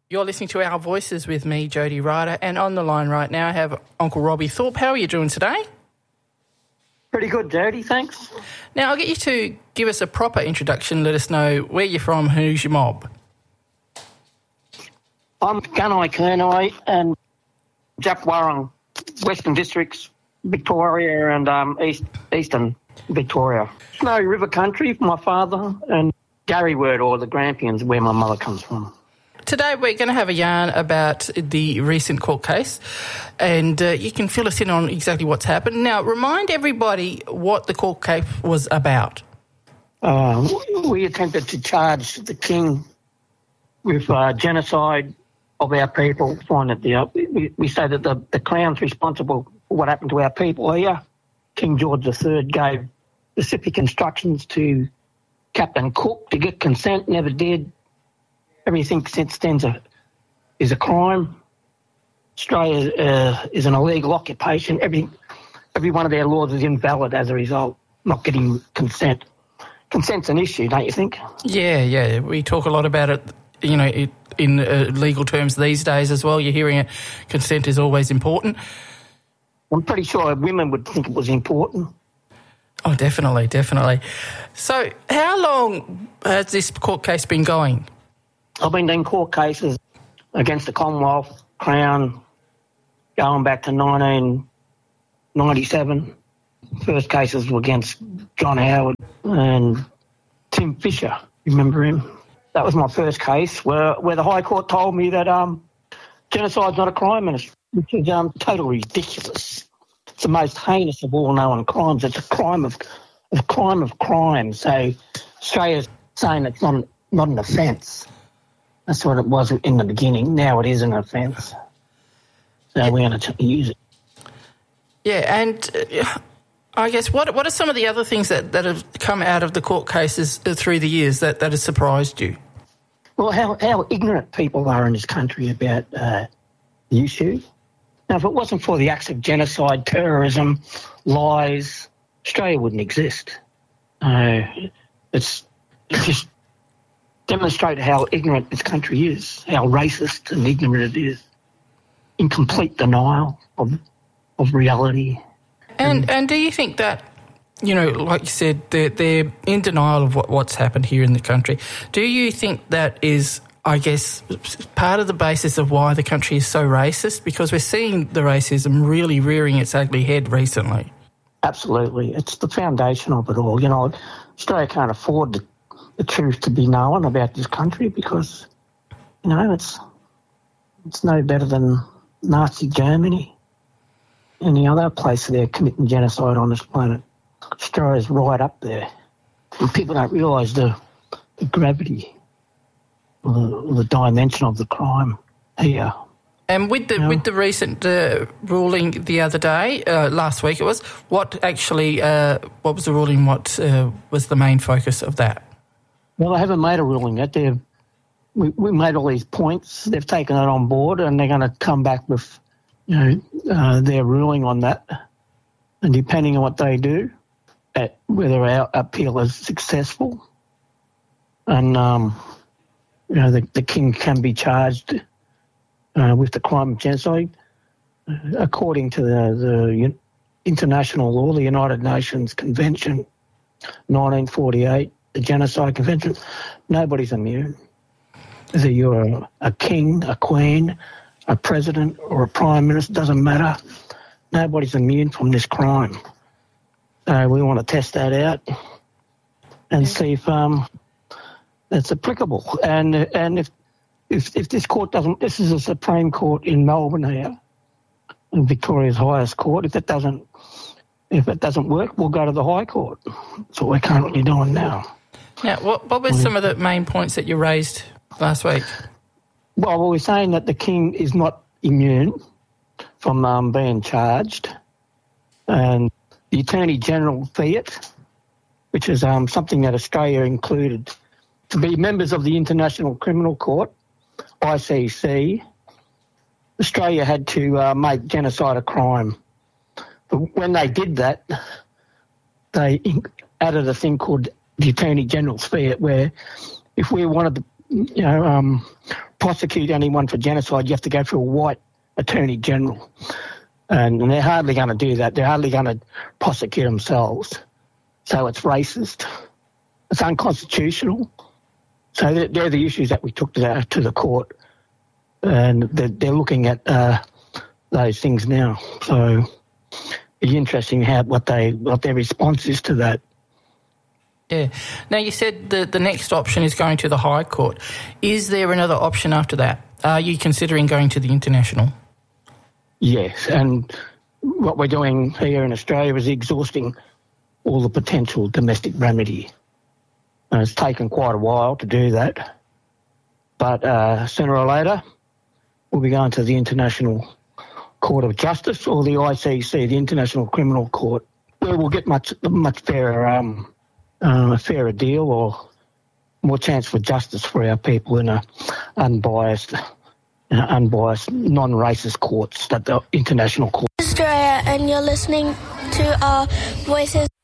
You're listening to Our Voices with me, Jody Ryder, and on the line right now I have Uncle Robbie Thorpe. How are you doing today? Pretty good, Jody, thanks. Now, I'll get you to give us a proper introduction. Let us know where you're from, who's your mob. I'm Gunai Kurnai and Japwarong, Western Districts, Victoria and Eastern Victoria. Snowy River Country for my father, and Garryword or the Grampians where my mother comes from. Today we're going to have a yarn about the recent court case, and you can fill us in on exactly what's happened. Now, remind everybody what the court case was about. We attempted to charge the king with genocide of our people. Find that we say that the Crown's responsible for what happened to our people here. King George III gave specific instructions to Captain Cook to get consent, never did. Everything since then is a crime. Australia is an illegal occupation. Every one of their laws is invalid as a result, not getting consent. Consent's an issue, don't you think? Yeah. We talk a lot about it, in legal terms these days as well. You're hearing it. Consent is always important. I'm pretty sure women would think it was important. Oh, definitely. So how long has this court case been going? I've been doing court cases against the Commonwealth, Crown, going back to 1997. First cases were against John Howard and Tim Fisher. Remember him? That was my first case where the High Court told me that genocide's not a crime, which is totally ridiculous. It's the most heinous of all known crimes. It's a crime of crimes. So Australia's saying it's not an offence. That's what it was in the beginning. Now it is an offence. So we're going to use it. Yeah, and I guess what are some of the other things that have come out of the court cases through the years that has surprised you? Well, how ignorant people are in this country about the issue. Now, if it wasn't for the acts of genocide, terrorism, lies, Australia wouldn't exist. It's just demonstrate how ignorant this country is, how racist and ignorant it is, in complete denial of reality. And do you think that, like you said, they're in denial of what's happened here in the country? Do you think that is, I guess, part of the basis of why the country is so racist? Because we're seeing the racism really rearing its ugly head recently. Absolutely. It's the foundation of it all. Australia can't afford the truth to be known about this country because, it's no better than Nazi Germany, any other place they're committing genocide on this planet. Australia's right up there. And people don't realise the gravity, the dimension of the crime here. And with the recent ruling the other day, last week it was, what was the ruling? What was the main focus of that? Well, they haven't made a ruling yet. We made all these points. They've taken it on board, and they're going to come back with, their ruling on that. And depending on what they do, whether our appeal is successful, and the king can be charged with the crime of genocide, according to the international law, the United Nations Convention, 1948. The Genocide Convention, nobody's immune. Whether you're a king, a queen, a president or a prime minister, doesn't matter. Nobody's immune from this crime. So we want to test that out and see if it's applicable. And if this court doesn't, this is a Supreme Court in Melbourne here, in Victoria's highest court. If it doesn't work, we'll go to the High Court. That's what we're currently doing now. Now, what were some of the main points that you raised last week? Well, we're saying that the king is not immune from being charged, and the Attorney General fiat, which is something that Australia included to be members of the International Criminal Court, ICC. Australia had to make genocide a crime. But when they did that, they added a thing called the Attorney General's fiat, where if we wanted to, prosecute anyone for genocide, you have to go through a white Attorney General. And they're hardly going to do that. They're hardly going to prosecute themselves. So it's racist. It's unconstitutional. So they're the issues that we took to the court. And they're looking at those things now. So it's interesting what their response is to that. Yeah. Now, you said the next option is going to the High Court. Is there another option after that? Are you considering going to the International? Yes, and what we're doing here in Australia is exhausting all the potential domestic remedy. And it's taken quite a while to do that. But sooner or later, we'll be going to the International Court of Justice or the ICC, the International Criminal Court, where we'll get much fairer a fairer deal or more chance for justice for our people in a unbiased, non-racist courts, that the international court. Australia, and you're listening to our Voices